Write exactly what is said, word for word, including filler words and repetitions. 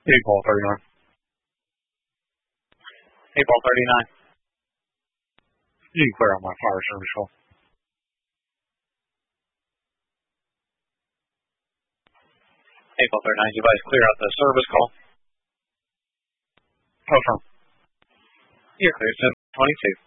Eight ball thirty-nine. Eight ball thirty-nine. You can clear out my fire service call. Eight ball thirty-nine, device clear out the service call. Confirm. You're clear, seven twenty-two.